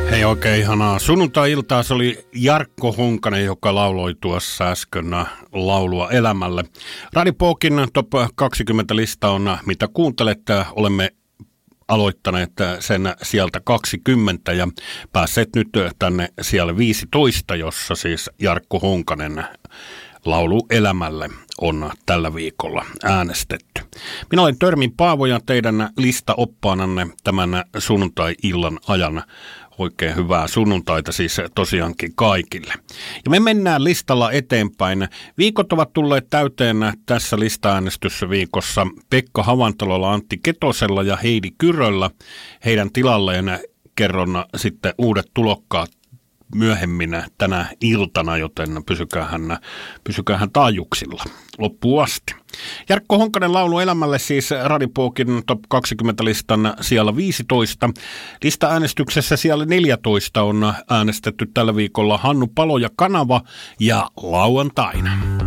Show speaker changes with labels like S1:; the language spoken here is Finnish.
S1: Hei, oikein ihanaa sunnuntai-iltaa. Se oli Jarkko Honkanen, joka lauloi tuossa äsken laulua elämälle. Radio Pokin Top 20 lista on, mitä kuuntelet. Olemme aloittaneet sen sieltä 20 ja päässeet nyt tänne siellä 15, jossa siis Jarkko Honkanen laulu elämälle on tällä viikolla äänestetty. Minä olen Törmin Paavo ja teidän listaoppaananne tämän sunnuntai-illan ajan. Oikein hyvää sunnuntaita siis tosiaankin kaikille. Ja me mennään listalla eteenpäin. Viikot ovat tulleet täyteen tässä lista-äänestysviikossa Pekka Havantalolla, Antti Ketosella ja Heidi Kyröllä. Heidän tilalleen kerron sitten uudet tulokkaat myöhemmin tänä iltana, joten pysykäähän taajuuksilla loppuun asti. Jarkko Honkanen laulu elämälle siis Radio Pokin Top 20 listan siellä 15. Lista-äänestyksessä siellä 14 on äänestetty tällä viikolla Hannu Palo ja Kanava ja Lauantaina.